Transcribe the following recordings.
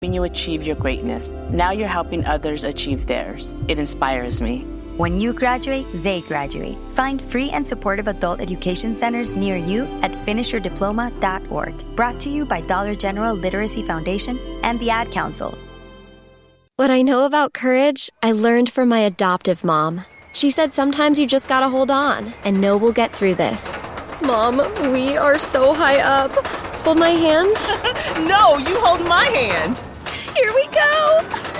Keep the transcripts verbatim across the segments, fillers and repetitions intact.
When you achieve your greatness, now you're helping others achieve theirs. It inspires me. When you graduate, they graduate. Find free and supportive adult education centers near you at finish your diploma dot org. Brought to you by Dollar General Literacy Foundation and the Ad Council. What I know about courage, I learned from my adoptive mom. She said sometimes you just gotta hold on and know we'll get through this. Mom, we are so high up. Hold my hand. No, you hold my hand. Here we go!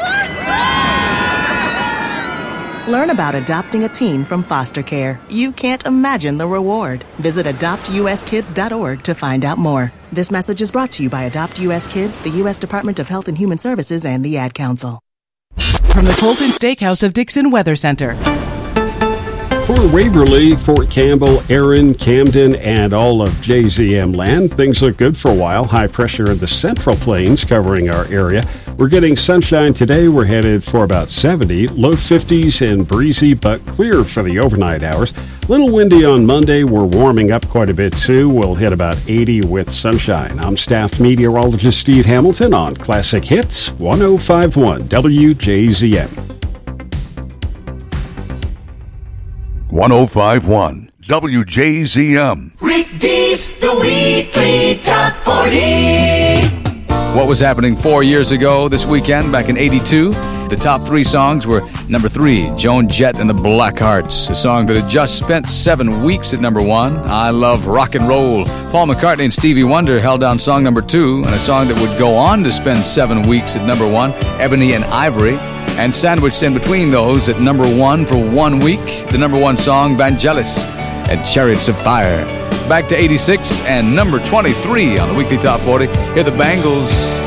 Learn about adopting a teen from foster care. You can't imagine the reward. Visit adopt u s kids dot org to find out more. This message is brought to you by Adopt U S Kids, the U S Department of Health and Human Services, and the Ad Council. From the Colton Steakhouse of Dixon Weather Center. For Waverly, Fort Campbell, Erin, Camden, and all of J Z M land, things look good for a while. High pressure in the Central Plains covering our area. We're getting sunshine today. We're headed for about seventy. Low fifties and breezy, but clear for the overnight hours. Little windy on Monday. We're warming up quite a bit, too. We'll hit about eighty with sunshine. I'm staff meteorologist Steve Hamilton on Classic Hits one oh five point one W J Z M. one oh five point one W J Z M. Rick D's The Weekly Top forty. What was happening four years ago this weekend, back in eighty-two? The top three songs were number three, Joan Jett and the Blackhearts, a song that had just spent seven weeks at number one. I Love Rock and Roll. Paul McCartney and Stevie Wonder held down song number two, and a song that would go on to spend seven weeks at number one, Ebony and Ivory. And sandwiched in between those at number one for one week, the number one song, Vangelis and Chariots of Fire. Back to eighty-six and number twenty-three on the Weekly Top forty. Here the Bangles